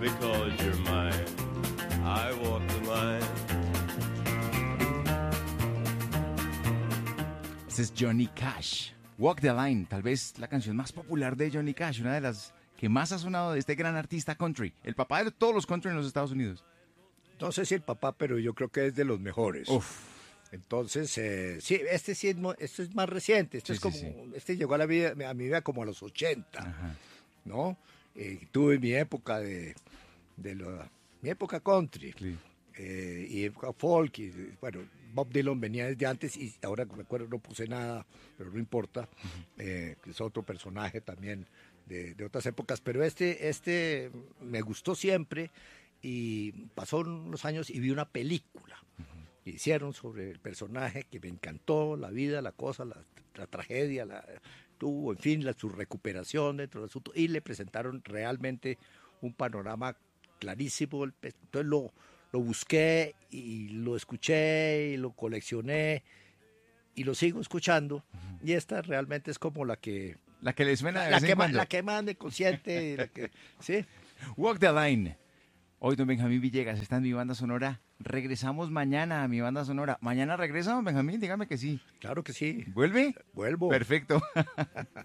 because you're mine. I walk the line. Este es Johnny Cash. Walk the Line, tal vez la canción más popular de Johnny Cash, una de las que más ha sonado de este gran artista country, el papá de todos los country en los Estados Unidos. No sé si el papá, pero yo creo que es de los mejores. Uf. Entonces, sí, este es más reciente. Sí, Es como, sí. este llegó a mi vida como a los 80, Ajá. ¿no? Tuve mi época mi época country. Sí. Y época folk, y bueno, Bob Dylan venía desde antes y ahora que me acuerdo no puse nada, pero no importa, que es otro personaje también de otras épocas, pero este me gustó siempre y pasó unos años y vi una película que hicieron sobre el personaje que me encantó, la vida, la cosa, la tragedia, tuvo, en fin, su recuperación dentro del asunto y le presentaron realmente un panorama clarísimo, entonces lo busqué y lo escuché y lo coleccioné y lo sigo escuchando. Y esta realmente es como la que le suena de vez en cuando. la que más me consciente, ¿sí? Walk the Line. Hoy don Benjamín Villegas está en mi banda sonora. Regresamos mañana a mi banda sonora. ¿Mañana regresa don Benjamín? Dígame que sí. Claro que sí. ¿Vuelve? Vuelvo. Perfecto.